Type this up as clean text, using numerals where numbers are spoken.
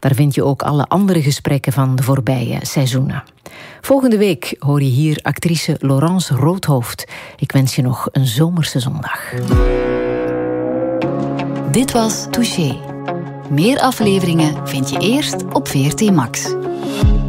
Daar vind je ook alle andere gesprekken van de voorbije seizoenen. Volgende week hoor je hier actrice Laurence Roodhoofd. Ik wens je nog een zomerse zondag. Dit was Touché. Meer afleveringen vind je eerst op VRT Max.